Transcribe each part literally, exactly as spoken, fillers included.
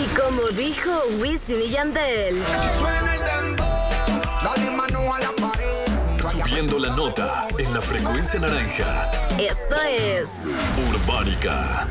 como dijo Wisin y Yandel. Subiendo la nota en la frecuencia naranja. Esto es Urbánica.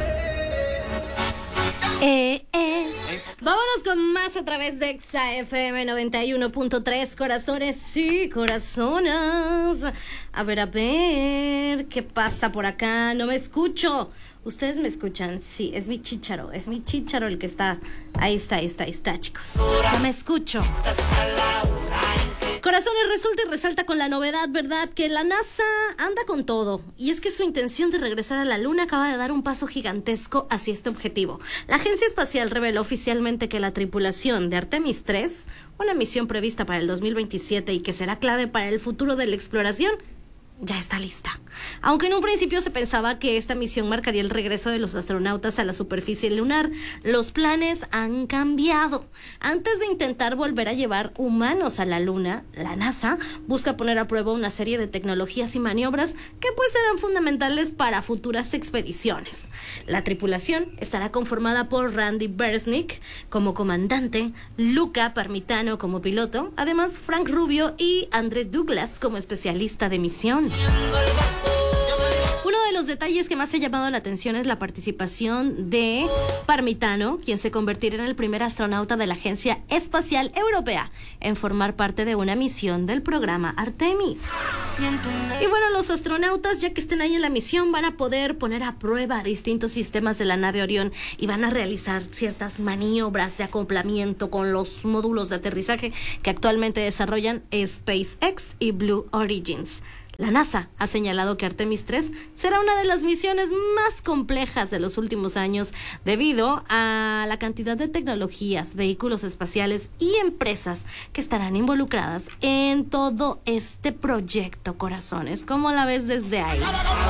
Eh, eh. Vámonos con más a través de Exa F M noventa y uno punto tres. Corazones, sí, corazonas. A ver, a ver, ¿qué pasa por acá? No me escucho. ¿Ustedes me escuchan? Sí, es mi chícharo, es mi chícharo el que está. Ahí está, ahí está, ahí está, chicos. Ya me escucho. Corazones, resulta y resalta con la novedad, ¿verdad? Que la NASA anda con todo. Y es que su intención de regresar a la Luna acaba de dar un paso gigantesco hacia este objetivo. La Agencia Espacial reveló oficialmente que la tripulación de Artemis tres, una misión prevista para el dos mil veintisiete y que será clave para el futuro de la exploración, ya está lista. Aunque en un principio se pensaba que esta misión marcaría el regreso de los astronautas a la superficie lunar, los planes han cambiado. Antes de intentar volver a llevar humanos a la Luna, la NASA busca poner a prueba una serie de tecnologías y maniobras que pues serán fundamentales para futuras expediciones. La tripulación estará conformada por Randy Bersnick como comandante, Luca Parmitano como piloto, además Frank Rubio y André Douglas como especialista de misión. Uno de los detalles que más ha llamado la atención es la participación de Parmitano, quien se convertirá en el primer astronauta de la Agencia Espacial Europea en formar parte de una misión del programa Artemis. Y bueno, los astronautas, ya que estén ahí en la misión, van a poder poner a prueba distintos sistemas de la nave Orión y van a realizar ciertas maniobras de acoplamiento con los módulos de aterrizaje que actualmente desarrollan SpaceX y Blue Origins. La NASA ha señalado que Artemis tres será una de las misiones más complejas de los últimos años debido a la cantidad de tecnologías, vehículos espaciales y empresas que estarán involucradas en todo este proyecto, corazones. ¿Cómo la ves desde ahí?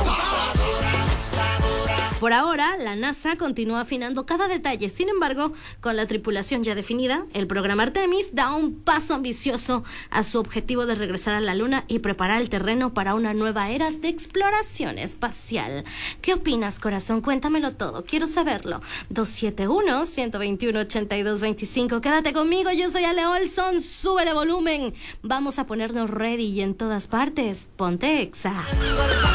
Por ahora, la NASA continúa afinando cada detalle. Sin embargo, con la tripulación ya definida, el programa Artemis da un paso ambicioso a su objetivo de regresar a la Luna y preparar el terreno para una nueva era de exploración espacial. ¿Qué opinas, corazón? Cuéntamelo todo. Quiero saberlo. dos siete uno, uno dos uno, ocho dos dos cinco. Quédate conmigo. Yo soy Ale Olson. Súbele volumen. Vamos a ponernos ready y en todas partes. Ponte Exa.